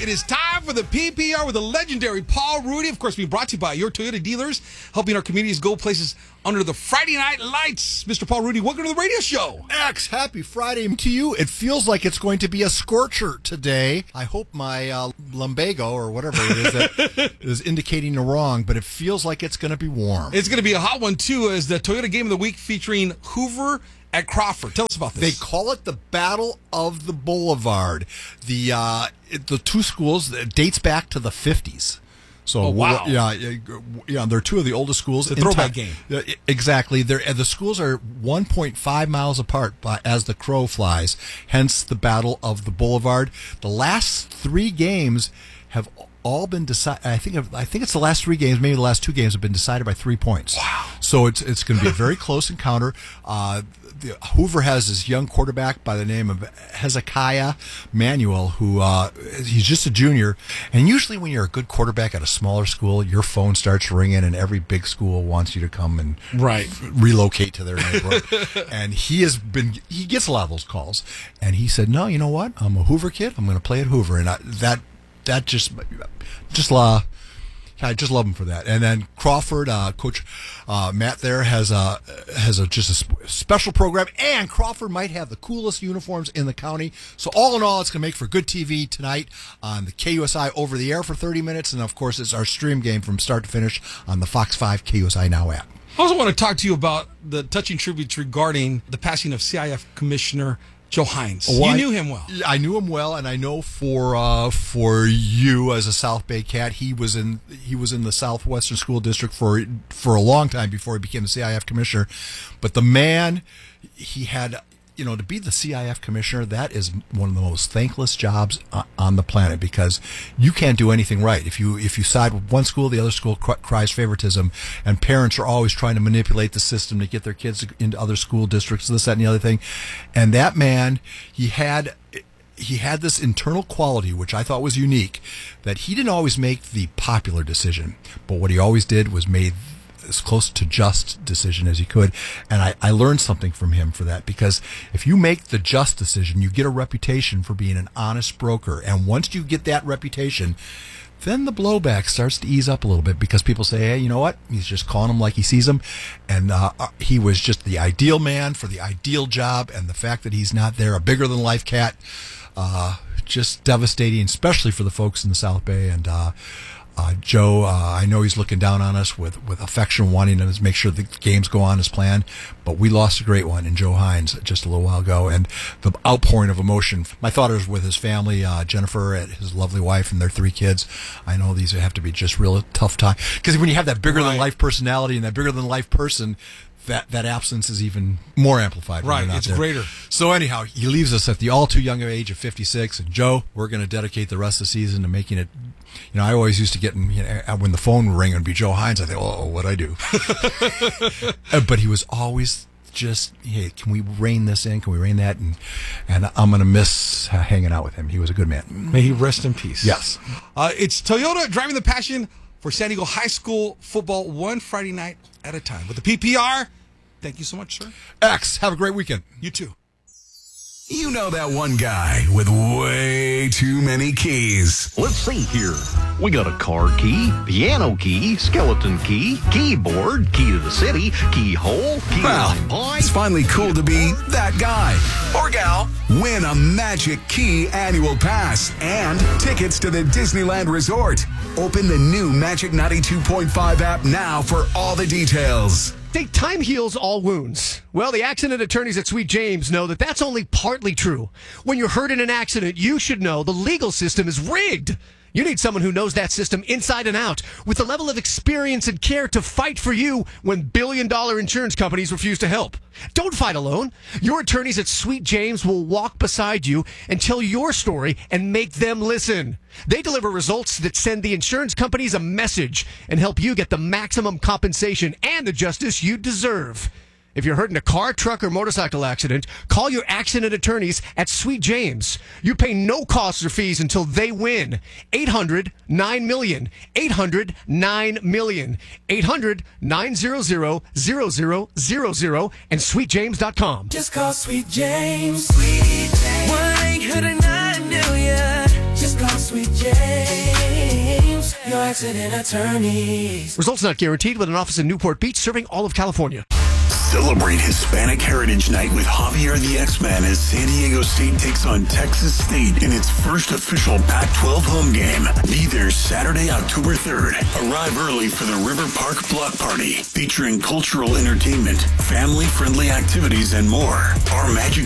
It is time for the PPR with the legendary Paul Rudy. Of course, being brought to you by your Toyota dealers, helping our communities go places under the Friday night lights. Mr. Paul Rudy, welcome to the radio show. X, happy Friday to you. It feels like it's going to be a scorcher today. I hope my lumbago or whatever it is that is indicating the wrong, but it feels like it's going to be warm. It's going to be a hot one, too, as the Toyota Game of the Week featuring Hoover at Crawford. Tell us about this. They call it the Battle of the Boulevard. The two schools, it dates back to the 50s. So, wow. Yeah, they're two of the oldest schools. It's a throwback game. Exactly. The schools are 1.5 miles apart as the crow flies, hence the Battle of the Boulevard. The last three games have all been decided. I think it's the last three games, maybe the last two games have been decided by 3 points. Wow. So it's going to be a very close encounter. Hoover has this young quarterback by the name of Hezekiah Manuel, who he's just a junior. And usually when you're a good quarterback at a smaller school, your phone starts ringing and every big school wants you to come and relocate to their neighborhood. And he gets a lot of those calls. And he said, no, you know what? I'm a Hoover kid. I'm going to play at Hoover. And I just love him for that. And then Crawford, Coach Matt there has just a special program, and Crawford might have the coolest uniforms in the county. So all in all, it's going to make for good TV tonight on the KUSI over the air for 30 minutes, and of course, it's our stream game from start to finish on the Fox 5 KUSI Now app. I also want to talk to you about the touching tributes regarding the passing of CIF Commissioner Joe Hines. You knew him well. I knew him well, and I know for you as a South Bay cat, he was in the Southwestern School District for a long time before he became the CIF commissioner. But the man, he had, to be the CIF commissioner, that is one of the most thankless jobs on the planet, because you can't do anything right. If you side with one school, the other school cries favoritism, and parents are always trying to manipulate the system to get their kids into other school districts, this, that, and the other thing. And that man, he had this internal quality, which I thought was unique, that he didn't always make the popular decision, but what he always did was made as close to just decision as he could. And I learned something from him for that, because if you make the just decision, you get a reputation for being an honest broker. And once you get that reputation, then the blowback starts to ease up a little bit, because people say, hey, you know what? He's just calling him like he sees him. And he was just the ideal man for the ideal job. And the fact that he's not there, a bigger than life cat, just devastating, especially for the folks in the South Bay. And Joe, I know he's looking down on us with affection, wanting to make sure the games go on as planned, but we lost a great one in Joe Hines just a little while ago, and the outpouring of emotion. My thought is with his family, Jennifer, and his lovely wife, and their 3 kids. I know these have to be just real tough time, because when you have that bigger-than-life personality and that bigger-than-life person, that absence is even more amplified. Right, it's greater. So anyhow, he leaves us at the all too young age of 56. And Joe, we're going to dedicate the rest of the season to making it. I always used to get, when the phone would ring and be Joe Hines, I think, oh, what'd I do? But he was always just, hey, can we rein this in? Can we rein that? And I'm going to miss hanging out with him. He was a good man. May he rest in peace. Yes. It's Toyota, driving the passion for San Diego High School football, one Friday night at a time. With the PPR, thank you so much, sir. X, have a great weekend. You too. You know that one guy with way too many keys. Let's see here. We got a car key, piano key, skeleton key, keyboard, key to the city, keyhole, key lime pie. It's finally cool to be that guy or gal. Win a Magic Key annual pass and tickets to the Disneyland Resort. Open the new Magic 92.5 app now for all the details. Time heals all wounds. Well, the accident attorneys at Sweet James know that that's only partly true. When you're hurt in an accident, you should know the legal system is rigged. You need someone who knows that system inside and out, with the level of experience and care to fight for you when billion-dollar insurance companies refuse to help. Don't fight alone. Your attorneys at Sweet James will walk beside you and tell your story and make them listen. They deliver results that send the insurance companies a message and help you get the maximum compensation and the justice you deserve. If you're hurt in a car, truck, or motorcycle accident, call your accident attorneys at Sweet James. You pay no costs or fees until they win. 800-9-MILLION. 800-9-MILLION. 800-900-0000 and SweetJames.com. Just call Sweet James. Sweet James. 1-800-9-MILLION. Just call Sweet Sweet James, your accident attorneys. Results not guaranteed, with an office in Newport Beach serving all of California. Celebrate Hispanic Heritage Night with Javier the X-Man as San Diego State takes on Texas State in its first official Pac-12 home game. Be there Saturday, October 3rd. Arrive early for the River Park Block Party, featuring cultural entertainment, family-friendly activities, and more. Our Magic